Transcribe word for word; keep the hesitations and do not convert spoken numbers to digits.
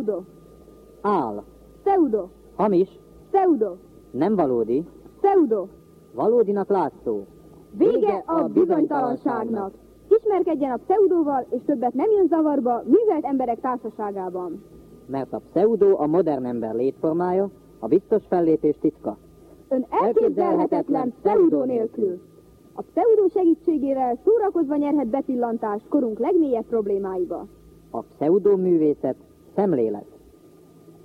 Pseudo. Áll. Pseudo. Hamis. Pseudo. Nem valódi. Pseudo. Valódinak látszó. Vége a bizonytalanságnak. Ismerkedjen a pseudóval, és többet nem jön zavarba művelt emberek társaságában. Mert a pseudo a modern ember létformája, a biztos fellépés titka. Ön elképzelhetetlen pseudo nélkül. A pseudo segítségével szórakozva nyerhet bepillantást korunk legmélyebb problémáiba. A pseudo művészet szemlélet.